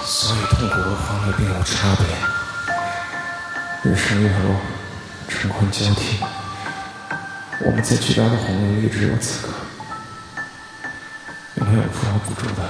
所以痛苦和欢乐并无差别。日升月落，晨昏交替，我们在巨大的洪流里只有此刻，没有扶摇不住的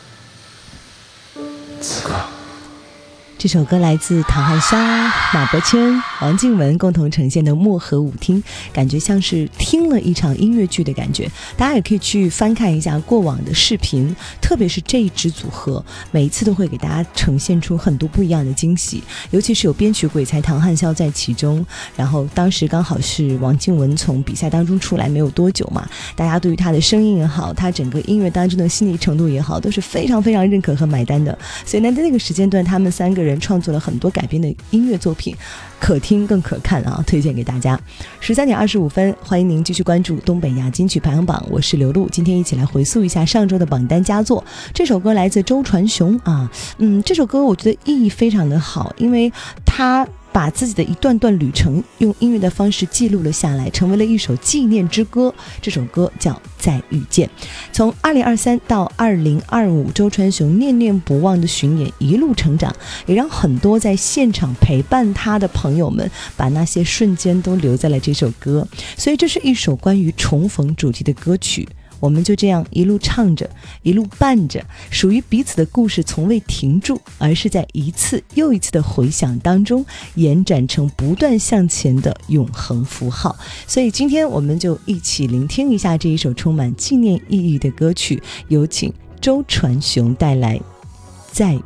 此刻。 这首歌来自唐汉霄、马伯骞、王靖雯共同呈现的漠河舞厅，感觉像是听了一场音乐剧的感觉。大家也可以去翻看一下过往的视频，特别是这一支组合，每一次都会给大家呈现出很多不一样的惊喜，尤其是有编曲鬼才唐汉霄在其中。然后当时刚好是王靖雯从比赛当中出来没有多久嘛，大家对于她的声音也好，她整个音乐当中的细腻程度也好，都是非常非常认可和买单的。所以呢，在那个时间段，他们三个人创作了很多改编的音乐作品，可听更可看啊，推荐给大家。13:25，欢迎您继续关注东北亚金曲排行榜，我是刘露。今天一起来回溯一下上周的榜单佳作。这首歌来自周传雄啊，这首歌我觉得意义非常的好，因为他把自己的一段段旅程用音乐的方式记录了下来，成为了一首纪念之歌。这首歌叫《再遇见》。从2023到2025，周传雄念念不忘的巡演一路成长，也让很多在现场陪伴他的朋友们把那些瞬间都留在了这首歌。所以这是一首关于重逢主题的歌曲。我们就这样一路唱着，一路伴着，属于彼此的故事从未停住，而是在一次又一次的回响当中延展成不断向前的永恒符号。所以今天我们就一起聆听一下这一首充满纪念意义的歌曲，有请周传雄带来《再